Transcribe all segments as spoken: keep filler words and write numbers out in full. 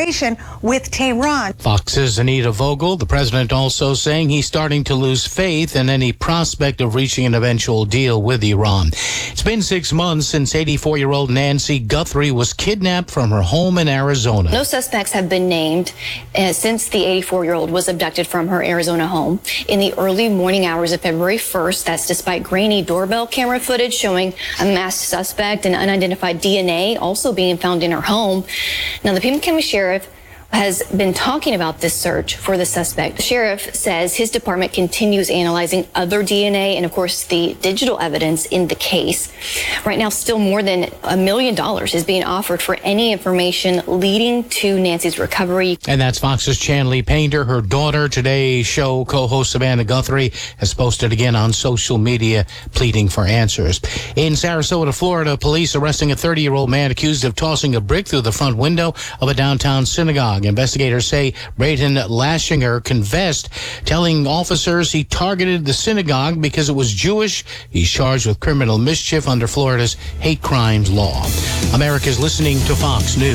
cooperation with Tehran. Fox's Anita Vogel, the president also saying he's starting to lose faith in any prospect of reaching an eventual deal with Iran. It's been six months since eighty-four-year-old Nancy Guthrie was kidnapped from her home in Arizona. No suspects have been named uh, since the eighty-four-year-old was abducted from her Arizona home in the early morning hours of February first. That's despite grainy doorbell camera footage showing a masked suspect and unidentified D N A also being found in her home. Now, the Pima County Sheriff has been talking about this search for the suspect. The sheriff says his department continues analyzing other D N A and, of course, the digital evidence in the case. Right now, still more than a million dollars is being offered for any information leading to Nancy's recovery. And that's Fox's Chanley Painter. Her daughter, Today's Show co-host Savannah Guthrie, has posted again on social media pleading for answers. In Sarasota, Florida, police arresting a thirty-year-old man accused of tossing a brick through the front window of a downtown synagogue. Investigators say Braden Lashinger confessed, telling officers he targeted the synagogue because it was Jewish. He's charged with criminal mischief under Florida's hate crimes law. America's listening to Fox News.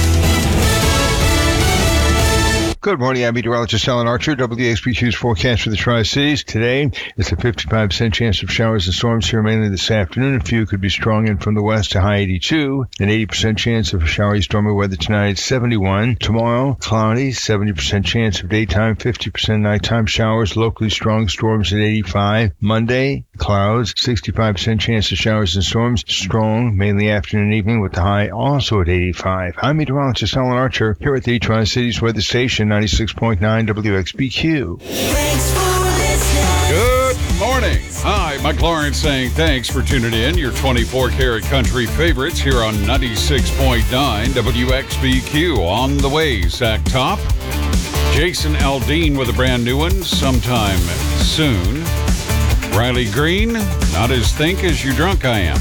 Good morning. I'm meteorologist Alan Archer. W X B Q's forecast for the Tri-Cities. Today, it's a fifty-five percent chance of showers and storms here mainly this afternoon. A few could be strong in from the west to high eighty-two. An eighty percent chance of showery, stormy weather tonight, seventy-one. Tomorrow, cloudy, seventy percent chance of daytime, fifty percent nighttime showers, locally strong storms at eighty-five. Monday, clouds, sixty-five percent chance of showers and storms, strong, mainly afternoon and evening with the high also at eighty-five. I'm meteorologist Alan Archer here at the Tri-Cities Weather Station, ninety-six point nine W X B Q. Thanks for listening. Good morning. Hi, Mike Lawrence saying thanks for tuning in. Your twenty-four karat country favorites here on ninety-six point nine W X B Q. On the way, Zach Top. Jason Aldean with a brand new one sometime soon. Riley Green, not as think as you drunk I am.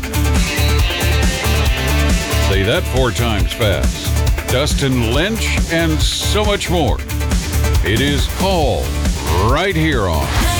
Say that four times fast. Dustin Lynch, and so much more. It is all right here on